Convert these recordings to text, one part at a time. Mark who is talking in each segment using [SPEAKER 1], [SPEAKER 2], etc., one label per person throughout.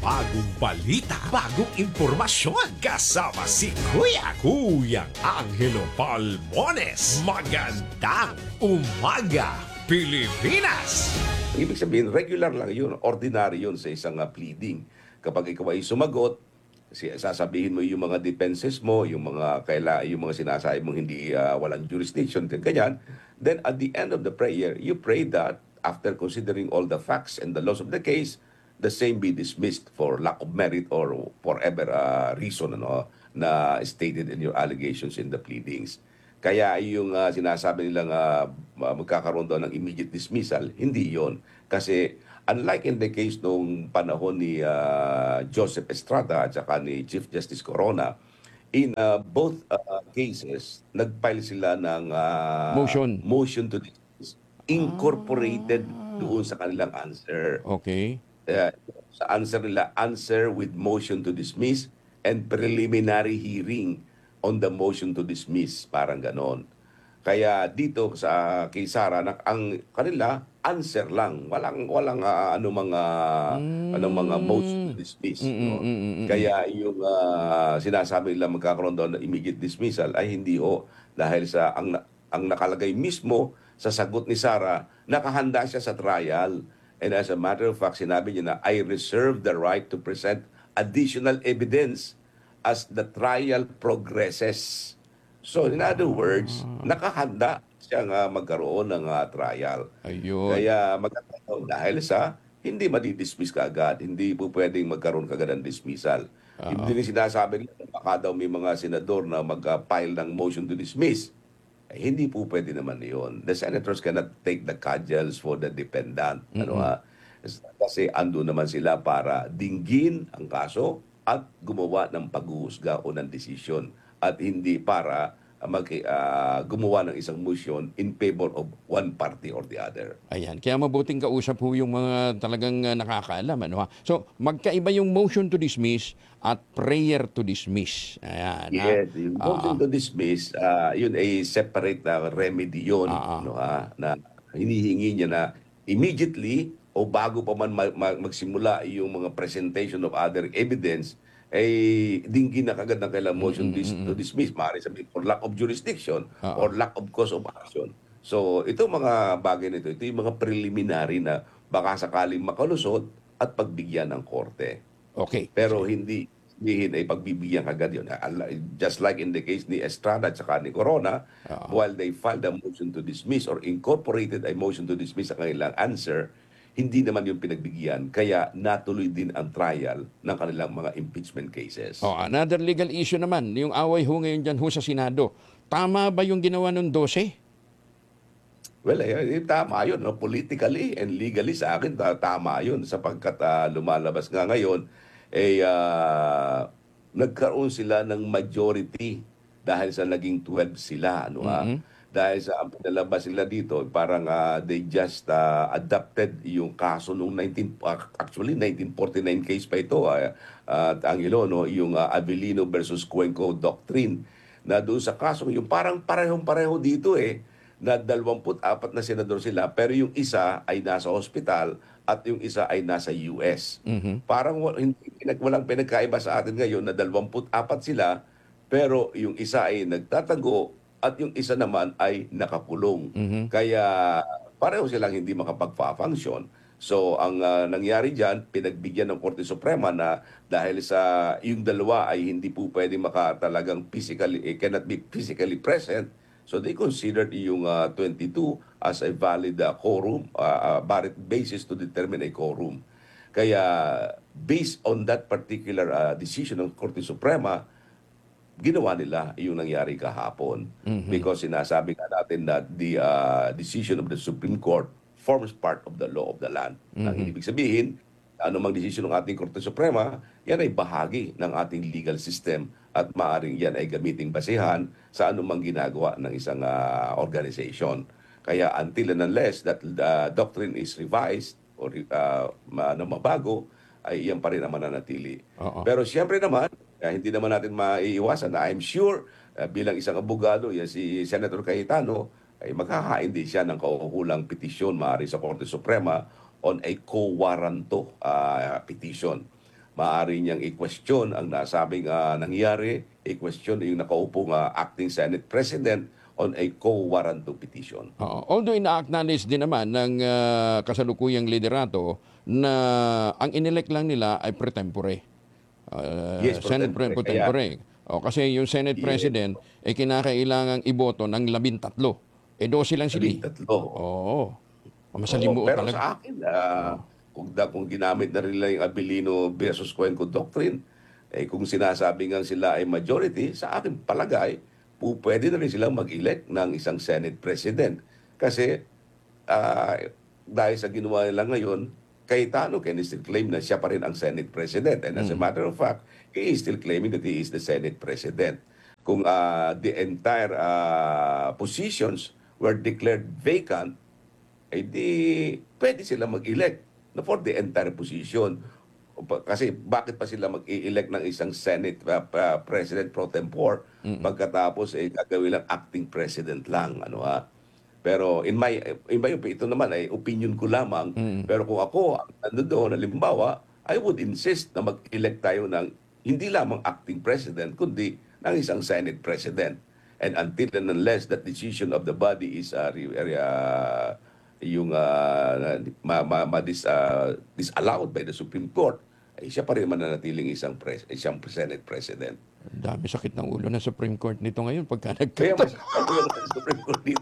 [SPEAKER 1] Bagong balita, bagong impormasyon. Kasama si Kuyang Angelo Palmones. Magandang umaga, Pilipinas!
[SPEAKER 2] Ibig sabihin, regular lang yun, ordinary yun sa isang pleading. Kapag ikaw ay sumagot, sasabihin mo yung mga defenses mo, yung mga sinasabi mong hindi walang jurisdiction, ganyan. Then at the end of the prayer, you pray that after considering all the facts and the laws of the case, the same be dismissed for lack of merit or for ever reason na stated in your allegations in the pleadings. Kaya yung sinasabi nilang magkakaroon daw ng immediate dismissal, hindi yon. Kasi unlike in the case nung panahon ni Joseph Estrada at saka ni Chief Justice Corona, in both cases, nag-file sila ng motion to dismiss incorporated doon sa kanilang answer.
[SPEAKER 3] Okay.
[SPEAKER 2] Sa answer nila, answer with motion to dismiss and preliminary hearing on the motion to dismiss, parang ganon. Kaya dito sa kay Sara, ang kanila answer lang, walang mga motion to dismiss. No? Kaya yung sinasabi nila magkakaroon daw ng immediate dismissal ay hindi dahil sa ang nakalagay mismo sa sagot ni Sara, nakahanda siya sa trial. And as a matter of fact, sinabi niya na, I reserve the right to present additional evidence as the trial progresses. So, in other words, nakahanda siyang magkaroon ng trial.
[SPEAKER 3] Ayun.
[SPEAKER 2] Kaya magkakaroon dahil sa hindi madidismiss kaagad, hindi po pwedeng magkaroon kaagad ng dismissal. Hindi rin sinasabi nila, baka daw may mga senador na mag-file ng motion to dismiss. Hindi po pwede naman yun. The senators cannot take the cudgels for the defendant. Kasi ando naman sila para dinggin ang kaso at gumawa ng paghuhusga o ng desisyon. At hindi para gumawa ng isang motion in favor of one party or the other.
[SPEAKER 3] Ayan. Kaya mabuting kausap po yung mga talagang nakakaalam. Ano, ha? So, magkaiba yung motion to dismiss at prayer to dismiss. Ayan.
[SPEAKER 2] Yes, yung motion to dismiss, yun ay separate na remedy yun. Na hinihingi niya na immediately o bago pa man magsimula yung mga presentation of other evidence, dinggin na kagad ng kailang motion to dismiss. Maaari sabihin for lack of jurisdiction or lack of cause of action. So, itong mga bagay nito, ito yung mga preliminary na baka sakaling makalusot at pagbigyan ng korte.
[SPEAKER 3] Okay.
[SPEAKER 2] Pero hindi sabihin ay pagbibigyan kagad yun. Just like in the case ni Estrada at saka ni Corona, while they filed a motion to dismiss or incorporated a motion to dismiss sa kanilang answer, hindi naman yung pinagbigyan. Kaya natuloy din ang trial ng kanilang mga impeachment cases.
[SPEAKER 3] Another legal issue naman, yung away ho ngayon dyan ho sa Senado. Tama ba yung ginawa ng 12?
[SPEAKER 2] Well, tama yun. No? Politically and legally sa akin, tama yun. Sapagkat lumalabas nga ngayon, nagkaroon sila ng majority dahil sa naging 12 sila. Dahil sa pinalabas nila dito, parang they just adopted yung kaso noong 1949 case pa ito, Angelo, no? Yung Avellino versus Cuenco Doctrine, na doon sa kaso, yung parang parehong-pareho dito na 24 na senador sila, pero yung isa ay nasa hospital at yung isa ay nasa US. Parang walang pinagkaiba sa atin ngayon na 24 sila, pero yung isa ay nagtatago at yung isa naman ay nakakulong. Kaya pareho silang hindi makapag-function. So ang nangyari diyan, pinagbigyan ng Korte Suprema na dahil sa yung dalawa ay hindi po pwedeng talagang physically, cannot be physically present. So they considered yung 22 as a valid quorum, valid basis to determine a quorum. Kaya based on that particular decision ng Korte Suprema, ginawa nila yung nangyari kahapon. Because sinasabi nga natin that the decision of the Supreme Court forms part of the law of the land. Ang ibig sabihin, anumang decision ng ating Korte Suprema, yan ay bahagi ng ating legal system at maaaring yan ay gamiting basihan sa anumang ginagawa ng isang organization. Kaya until and unless that doctrine is revised or mabago, ay yan pa rin naman nanatili. Pero siyempre naman, hindi naman natin maiiwasan na I'm sure bilang isang abogado, yan si Senator Cayetano, ay maghahain din siya ng kaukulang petisyon maaari sa Korte Suprema on a co-warranto petition. maaari niyang i-question ang nasabing nangyari, i-question yung nakaupong acting Senate President on a quo warranto petition.
[SPEAKER 3] Oo. Although ina-acknowledge din naman ng kasalukuyang liderato na ang inelect lang nila ay pre tempore.
[SPEAKER 2] Yes, pro
[SPEAKER 3] Senate
[SPEAKER 2] tempore.
[SPEAKER 3] pro tempore. Kasi yung Senate
[SPEAKER 2] Yes,
[SPEAKER 3] President kinakailangang iboto ng 13. 12 lang sila.
[SPEAKER 2] 13.
[SPEAKER 3] Oo.
[SPEAKER 2] Oo,
[SPEAKER 3] Masalimuot
[SPEAKER 2] pero
[SPEAKER 3] talaga.
[SPEAKER 2] sa akin, kung ginamit na rin nila yung Abilino versus Cuenco Doctrine, kung sinasabi nga sila ay majority, sa akin palagay, pwede na rin silang mag-elect ng isang Senate President. Kasi dahil sa ginawa nila ngayon, Cayetano can still claim na siya pa rin ang Senate President. And as a matter of fact, he is still claiming that he is the Senate President. Kung the entire positions were declared vacant, di pwede sila mag-elect for the entire position. Kasi bakit pa sila mag-i-elect ng isang Senate President pro tempore pagkatapos gagawin lang acting president lang, Pero in my ito naman ay opinion ko lamang. Pero kung ako ang doon, halimbawa, I would insist na mag-elect tayo ng hindi lamang acting president kundi ng isang Senate President. And until and unless that decision of the body is disallowed by the Supreme Court, ay siya pa rin mananatiling isang Senate President.
[SPEAKER 3] Ang dami sakit ng ulo ng Supreme Court nito ngayon pagka
[SPEAKER 2] Kaya
[SPEAKER 3] nagkata.
[SPEAKER 2] mas ang Supreme Court dito.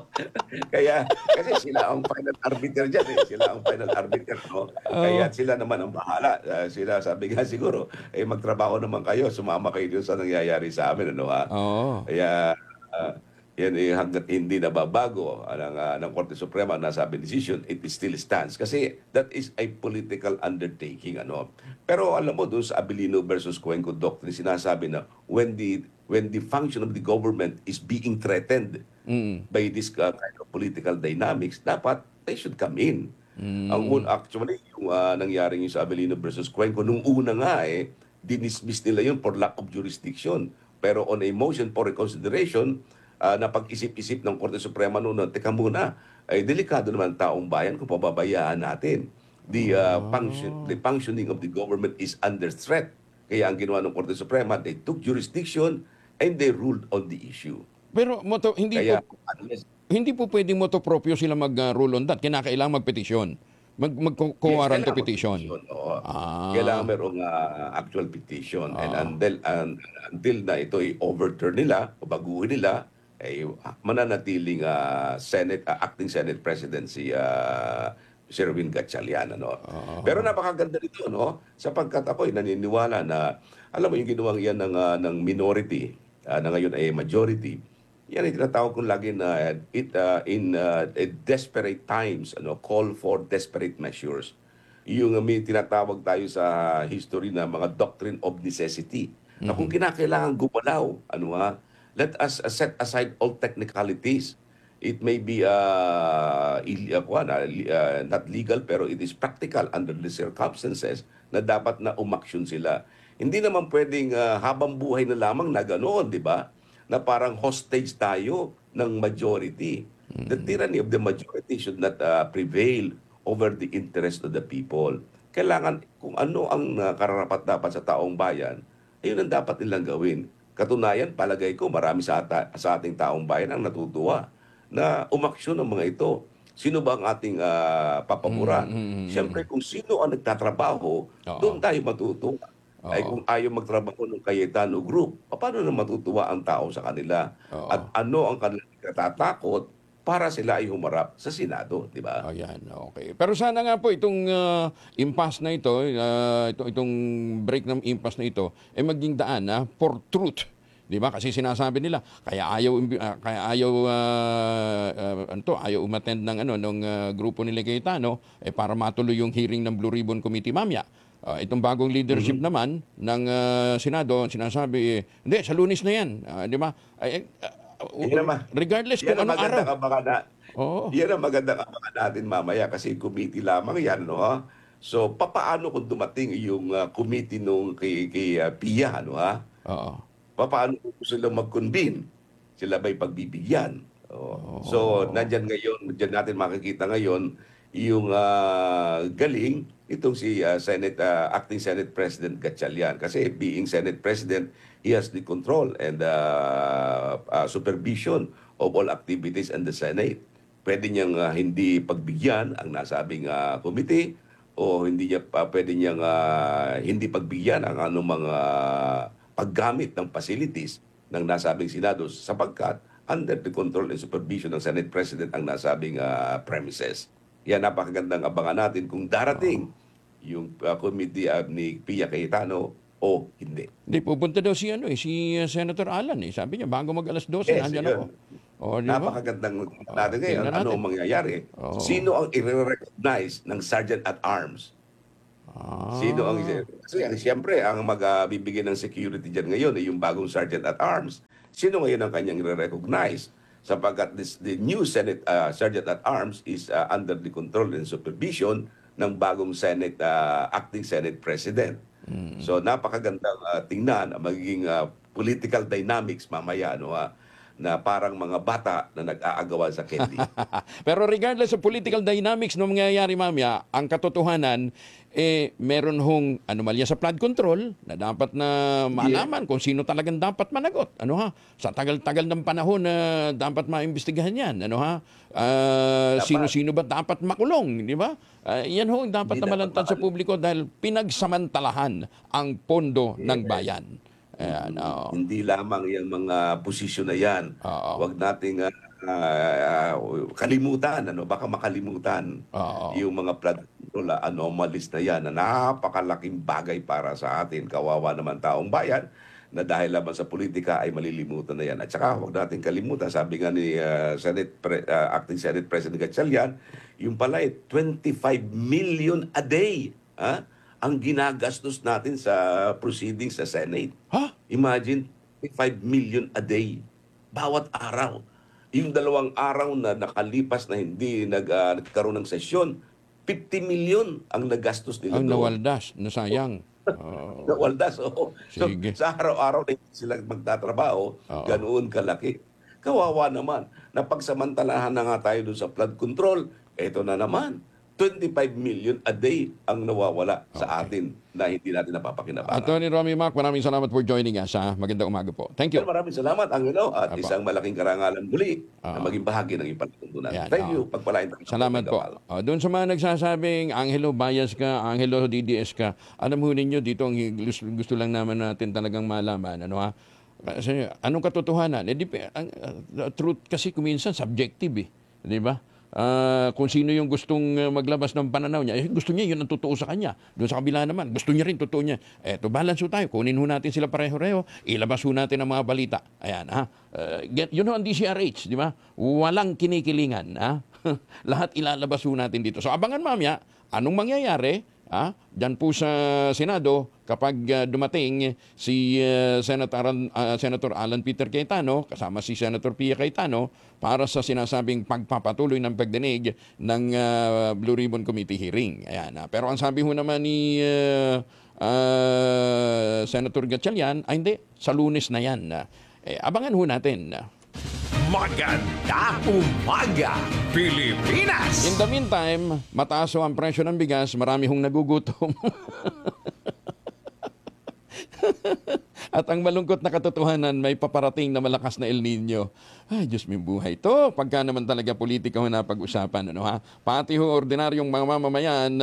[SPEAKER 2] Kaya, kasi sila ang final arbiter dyan. Sila ang final arbiter. No? Kaya sila naman ang bahala. Sila sabi nga siguro, magtrabaho naman kayo, sumama kayo dun sa nangyayari sa amin.
[SPEAKER 3] Oo.
[SPEAKER 2] Kaya, yan hanggat hindi nababago ng Korte Suprema na sabi decision, it still stands. Kasi that is a political undertaking. Pero alam mo, doon sa Abilino versus Cuenco Doctrine, sinasabi na when the function of the government is being threatened by this kind of political dynamics, dapat they should come in. Actually, yung nangyari yung sa Abilino versus Cuenco, nung una nga dinismiss nila yun for lack of jurisdiction. Pero on a motion for reconsideration, na pag-isip-isip ng Korte Suprema noon, teka muna, delikado naman taong bayan kung pababayaan natin. The functioning of the government is under threat. Kaya ang ginawa ng Korte Suprema, they took jurisdiction and they ruled on the issue.
[SPEAKER 3] Pero
[SPEAKER 2] Kaya,
[SPEAKER 3] hindi po pwedeng moto proprio sila mag-rule on that. Kinakailangan magpetisyon. Mag-co-warranto petition.
[SPEAKER 2] Oo. Kailangan merong actual petition. And until na ito i-overturn nila o baguhin nila, ay mananatiling acting Senate President si Sherwin Gatchalian. Pero napakaganda nito, sapagkat ako'y naniniwala na, alam mo yung ginawang yan ng minority, na ngayon ay majority, yan ay tinatawag kong lagi na in desperate times, call for desperate measures. Yung may tinatawag tayo sa history na mga doctrine of necessity. Na kung kinakailangan gumalaw, let us set aside all technicalities. It may be not legal pero it is practical under the circumstances na dapat na umaksyon sila. Hindi naman pwedeng habang buhay na lamang na ganoon, di ba? Na parang hostage tayo ng majority. The tyranny of the majority should not prevail over the interest of the people. Kailangan kung ano ang kararapat-dapat sa taong bayan, ayun ang dapat nilang gawin. Katunayan, palagay ko, marami sa ating taong bayan ang natutuwa na umaksyon ng mga ito. Sino ba ang ating papaboran? Siyempre, kung sino ang nagtatrabaho, doon tayo matutuwa. Ay kung ayaw magtrabaho ng Cayetano Group, paano na matutuwa ang tao sa kanila? At ano ang kanilang katatakot para sila ay humarap sa Senado, di ba?
[SPEAKER 3] Ayan, okay. Pero sana nga po itong impasse na ito, itong break ng impasse na ito, maging daan for truth. Di ba? Kasi sinasabi nila, ayaw umattend ng grupo nila Cayetano para matuloy yung hearing ng Blue Ribbon Committee mamaya. Itong bagong leadership naman ng Senado, sinasabi, hindi, sa Lunes na yan. Di ba? Regardless kung anong araw.
[SPEAKER 2] Yan ang magandang abangan natin mamaya kasi committee lamang yan. So, papaano kung dumating yung committee nung kay PIA? Papaano kung sila mag-convene? Sila ba'y pagbibigyan? So, nandyan ngayon, dyan natin makikita ngayon, yung galing itong si Acting Senate President Gatchalian. Kasi being Senate President, he has the control and supervision of all activities in the Senate. Pwede niyang hindi pagbigyan ang nasabing committee o hindi niya pwede niyang hindi pagbigyan ang anumang paggamit ng facilities ng nasabing Senado sapagkat under the control and supervision ng Senate President ang nasabing premises. Yan, napakagandang abangan natin kung darating yung committee ni Pia Cayetano o hindi.
[SPEAKER 3] Hindi, pupunta daw si Senator Alan. Sabi niya, bago mag-alas 12, nandyan ako. Di ba?
[SPEAKER 2] Napakagandang natin ngayon.
[SPEAKER 3] tingnan
[SPEAKER 2] Ano
[SPEAKER 3] natin.
[SPEAKER 2] ang mangyayari? Sino ang i-recognize ng Sergeant at Arms? Sino ang... Kasi siyempre, ang magbibigay ng security dyan ngayon ay yung bagong Sergeant at Arms. Sino ngayon ang kanyang i-recognize? Sapagkat the new Senate Sergeant at Arms is under the control and supervision ng bagong Acting Senate President. So napakagandang tingnan ang magiging political dynamics mamaya na parang mga bata na nag-aagawan sa candy.
[SPEAKER 3] Pero regardless of political dynamics na mangyayari mamaya, ang katotohanan, meron hong anomalya sa flood control na dapat na malaman kung sino talagang dapat managot. Sa tagal-tagal ng panahon na dapat maimbestigahan yan. Sino-sino ba dapat makulong, di ba? Yan ho ang dapat na malantad sa publiko dahil pinagsamantalahan ang pondo ng bayan.
[SPEAKER 2] Hindi lamang yung mga posisyon na yan. Huwag nating kalimutan, baka makalimutan yung mga flood control anomalies na yan na napakalaking bagay para sa atin. Kawawa naman taong bayan na dahil laban sa politika ay malilimutan na yan. At saka huwag natin kalimutan, sabi nga ni Acting Senate President Gatchalian, yung pala 25 million a day ang ginagastos natin sa proceedings sa Senate. Imagine, 5 million a day. Bawat araw. Yung 2 araw na nakalipas na hindi nagkaroon ng sesyon, 50 million ang nagastos nila
[SPEAKER 3] Ang
[SPEAKER 2] doon.
[SPEAKER 3] nawaldas, nasayang.
[SPEAKER 2] Nawaldas, oo. So,
[SPEAKER 3] Sige.
[SPEAKER 2] sa araw-araw na hindi sila magtatrabaho, ganoon kalaki. Kawawa naman. Napagsamantalahan na nga tayo doon sa flood control. Ito na naman. 25 million a day ang nawawala sa atin na hindi natin napapakinabangan.
[SPEAKER 3] Attorney Romy Mac, maraming salamat for joining us. Magandang umaga po. Thank you.
[SPEAKER 2] Maraming salamat, Angelo, at isang malaking karangalan muli na maging bahagi ng ipagtuntunan.
[SPEAKER 3] Yan,
[SPEAKER 2] Thank you. Pagpalain tayo.
[SPEAKER 3] Salamat po. Doon sa mga nagsasabing, Angelo, bias ka, Angelo, DDS ka, alam mo ninyo, dito ang gusto lang naman natin talagang malaman. Kasi, anong katotohanan? Truth kasi kuminsan subjective. Di ba? Kung sino yung gustong maglabas ng pananaw niya, gusto niya yun ang totoo sa kanya. Doon sa kabila naman, gusto niya rin totoo niya. Eto, balance ho tayo. Kunin ho natin sila pareho-reho. Ilabas ho natin ang mga balita. Ayan, yun ho ang DCRH, di ba? Walang kinikilingan, Lahat ilalabas ho natin dito. So, abangan mamaya, anong mangyayari, Diyan po sa Senado kapag dumating si Senator Alan Peter Cayetano kasama si Senator Pia Cayetano para sa sinasabing pagpapatuloy ng pagdinig ng Blue Ribbon Committee hearing. Ayan. Pero ang sabi ho naman ni Senator Gatchalian, hindi, sa Lunes na yan. Abangan ho natin.
[SPEAKER 1] Magandang umaga, Pilipinas!
[SPEAKER 3] In the meantime, mataas ho ang presyo ng bigas, marami hong nagugutom. At ang malungkot na katotohanan, may paparating na malakas na El Nino. Ay, Diyos may buhay to. Pagka naman talaga politika ho na pag-usapan. Pati ho ordinaryong mga mamamayan,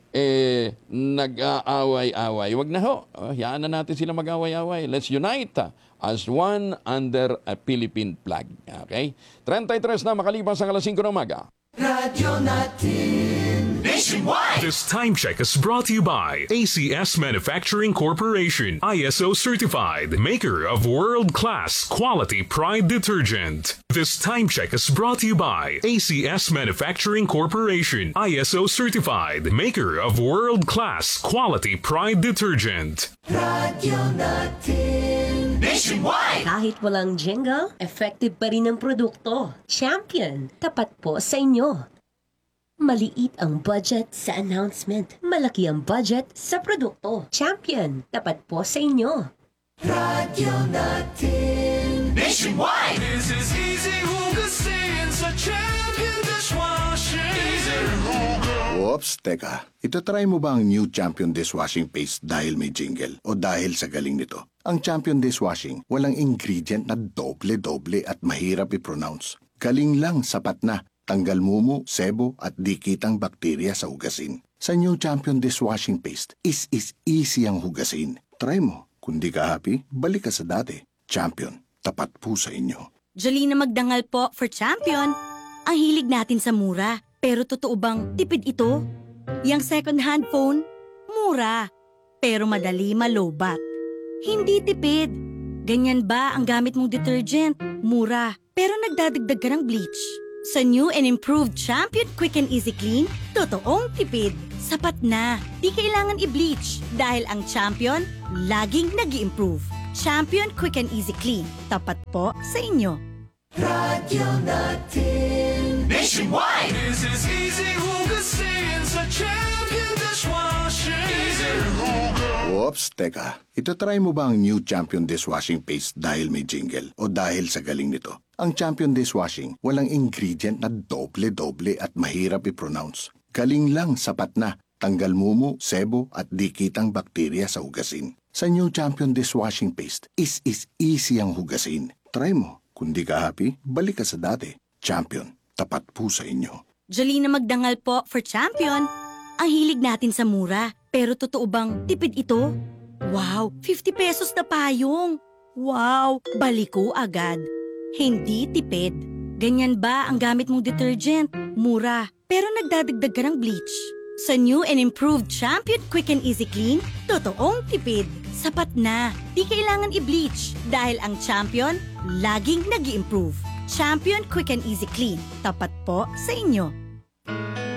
[SPEAKER 3] nag-aaway-away. Wag na ho. Hayaan na natin sila mag-away-away. Let's unite as one under a Philippine flag. Okay? 33 na makalipas ang alas 5 ng umaga.
[SPEAKER 4] Radyo natin nationwide.
[SPEAKER 5] This time check is brought to you by ACS Manufacturing Corporation, ISO certified, maker of world-class quality Pride detergent. This time check is brought to you by ACS Manufacturing Corporation, ISO certified, maker of world-class quality Pride detergent.
[SPEAKER 4] Radyo natin nationwide.
[SPEAKER 6] Kahit walang jingle, effective pa rin ang produkto. Champion, tapat po sa inyo. Maliit ang budget sa announcement. Malaki ang budget sa produkto. Champion, tapat po sa inyo.
[SPEAKER 4] Radyo natin nationwide. This is easy hugasin sa Champion dishwashing. Easy hugasin.
[SPEAKER 7] Oops, teka. Itatry mo ba ang new Champion Dishwashing Paste dahil may jingle o dahil sa galing nito? Ang Champion Dishwashing, walang ingredient na doble-doble at mahirap i-pronounce. Galing lang, sapat na. Tanggal mumo, sebo at dikitang bakterya sa hugasin. Sa new Champion Dishwashing Paste, is easy ang hugasin. Try mo. Kung di ka happy, balik ka sa dati. Champion, tapat po sa inyo.
[SPEAKER 8] Jolina Magdangal po for Champion. Ang hilig natin sa mura. Pero totoo bang tipid ito? Yang second-hand phone, mura. Pero madali malobat. Hindi tipid. Ganyan ba ang gamit mong detergent? Mura. Pero nagdadagdag ka ng bleach. Sa new and improved Champion Quick and Easy Clean, totoong tipid. Sapat na. Di kailangan i-bleach. Dahil ang Champion, laging nag-i-improve. Champion Quick and Easy Clean. Tapat po sa inyo.
[SPEAKER 4] Radio natin
[SPEAKER 1] Nationwide!
[SPEAKER 4] This is easy hugasin sa Champion Dishwashing. Easy
[SPEAKER 7] Oops, teka. Itatry mo ba ang new Champion Dishwashing Paste dahil may jingle o dahil sa galing nito? Ang Champion Dishwashing, walang ingredient na doble-doble at mahirap i-pronounce. Galing lang, sapat na. Tanggal mumo, sebo at dikitang bakterya sa hugasin. Sa new Champion Dishwashing Paste, is easy ang hugasin. Try mo. Kung di ka happy, balik ka sa dati. Champion, tapat po sa inyo.
[SPEAKER 8] Jolina Magdangal po for Champion. Ang hilig natin sa mura. Pero totoo bang tipid ito? Wow, 50 pesos na payong. Wow, baliko agad. Hindi tipid. Ganyan ba ang gamit mong detergent? Mura. Pero nagdadagdag ka ng bleach. Sa new and improved Champion Quick and Easy Clean, totoong tipid. Sapat na. Di kailangan i-bleach. Dahil ang Champion, laging nag-i-improve. Champion Quick and Easy Clean. Tapat po sa inyo.